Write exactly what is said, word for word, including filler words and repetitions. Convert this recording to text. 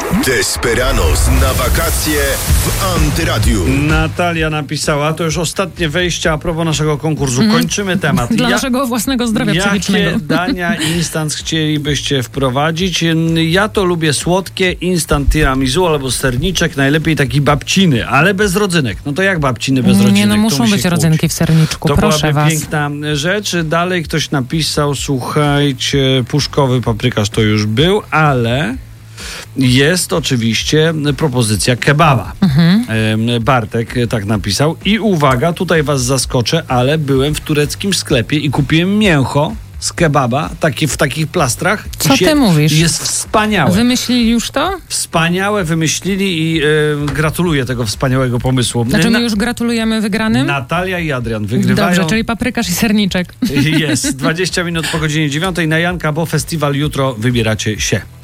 Desperados na wakacje w Antyradiu. Natalia napisała, to już ostatnie wejście a propos naszego konkursu. Mm. Kończymy temat. Dla ja, naszego własnego zdrowia jakie psychicznego. Jakie dania instant chcielibyście wprowadzić? Ja to lubię słodkie, instant tiramisu albo serniczek, najlepiej taki babciny, ale bez rodzynek. No to jak babciny bez rodzynek? Nie, no muszą być rodzynki w serniczku, to proszę byłaby was. piękna rzecz. Dalej ktoś napisał, słuchajcie, puszkowy paprykarz to już był, ale jest oczywiście propozycja kebaba. Mhm. Bartek tak napisał. I uwaga, tutaj was zaskoczę, ale byłem w tureckim sklepie i kupiłem mięcho z kebaba, takie w takich plastrach. Co ty mówisz? Jest wspaniałe. Wymyślili już to? Wspaniałe wymyślili i e, gratuluję tego wspaniałego pomysłu. Znaczy my Na, już gratulujemy wygranym? Natalia i Adrian wygrywają. Dobrze, czyli paprykarz i serniczek. Jest. dwadzieścia minut po godzinie dziewiątej na Janka, bo festiwal jutro wybieracie się.